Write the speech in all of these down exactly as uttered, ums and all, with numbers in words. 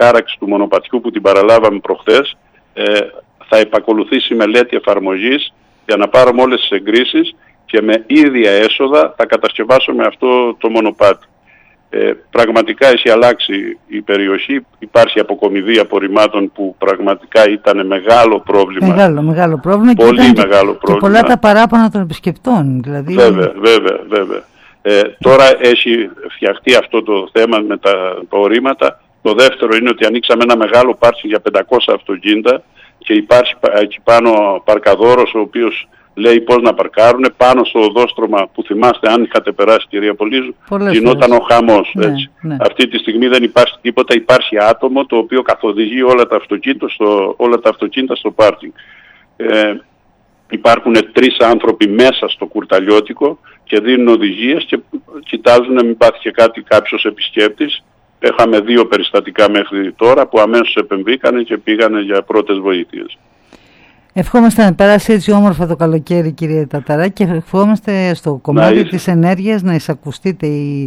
χάραξη του μονοπατιού που την παραλάβαμε προχθές, ε, θα επακολουθήσει μελέτη εφαρμογής για να πάρουμε όλες τις εγκρίσεις και με ίδια έσοδα θα κατασκευάσουμε αυτό το μονοπάτι. Ε, πραγματικά έχει αλλάξει η περιοχή, υπάρχει αποκομιδή απορριμμάτων που πραγματικά ήταν μεγάλο πρόβλημα. Μεγάλο, μεγάλο πρόβλημα. Πολύ και μεγάλο και, πρόβλημα. Και πολλά τα παράπονα των επισκεπτών. Δηλαδή... Βέβαια, βέβαια, βέβαια. Ε, τώρα έχει φτιαχτεί αυτό το θέμα με τα απορρίμματα. Το δεύτερο είναι ότι ανοίξαμε ένα μεγάλο πάρκινγκ για πεντακόσια αυτοκίνητα και υπάρχει εκεί πάνω παρκαδόρος ο οποίος λέει πώς να παρκάρουν πάνω στο οδόστρωμα που θυμάστε, αν είχατε περάσει, κυρία Πολύζου, γινόταν ο χαμός. Ναι, έτσι. Ναι. Αυτή τη στιγμή δεν υπάρχει τίποτα, υπάρχει άτομο το οποίο καθοδηγεί όλα τα αυτοκίνητα στο, όλα τα αυτοκίνητα στο πάρκινγκ. Ε, υπάρχουν τρεις άνθρωποι μέσα στο κουρταλιώτικο και δίνουν οδηγίες και κοιτάζουν να μην πάθει και κάτι κάποιος επισκέπτης. Έχαμε δύο περιστατικά μέχρι τώρα που αμέσως επεμβήκανε και πήγανε για πρώτες βοήθειες. Ευχόμαστε να περάσει έτσι όμορφα το καλοκαίρι, κύριε Ταταρά, και ευχόμαστε στο κομμάτι της ενέργειας να εισακουστείτε οι,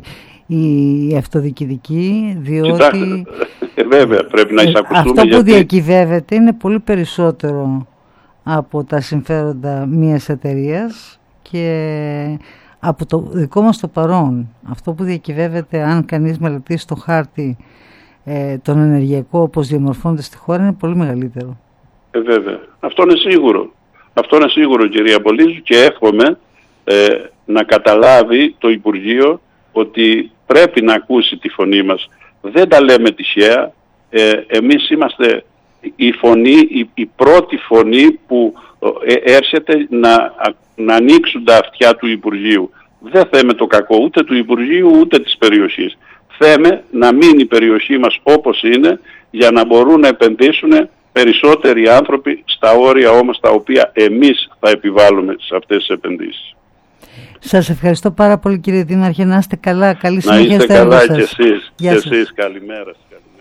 οι αυτοδιοικητικοί, διότι Κοιτάξτε, ε, βέβαια πρέπει να εισακουστούμε. Αυτό που γιατί... διακυβεύεται είναι πολύ περισσότερο από τα συμφέροντα μιας εταιρείας και από το δικό μας το παρόν. Αυτό που διακυβεύεται, αν κανείς μελετήσει το χάρτη ε, τον ενεργειακό όπως διαμορφώνεται στη χώρα, είναι πολύ μεγαλύτερο. Ε, βέβαια. Αυτό είναι σίγουρο. Αυτό είναι σίγουρο, κυρία Πολύζου, και εύχομαι ε, να καταλάβει το Υπουργείο ότι πρέπει να ακούσει τη φωνή μας. Δεν τα λέμε τυχαία. Ε, εμείς είμαστε η φωνή, η, η πρώτη φωνή που ε, έρχεται να, να ανοίξουν τα αυτιά του Υπουργείου. Δεν θέμε το κακό ούτε του Υπουργείου ούτε της περιοχής. Θέμε να μείνει η περιοχή μας όπως είναι για να μπορούν να επενδύσουν περισσότεροι άνθρωποι στα όρια όμως τα οποία εμείς θα επιβάλλουμε σε αυτές τις επενδύσεις. Σας ευχαριστώ πάρα πολύ, κύριε Δήμαρχε. Να είστε καλά. Καλή να συνέχεια είστε στα έργα καλά σας. και εσείς. Γεια Και σας. εσείς. Καλημέρα. Καλημέρα.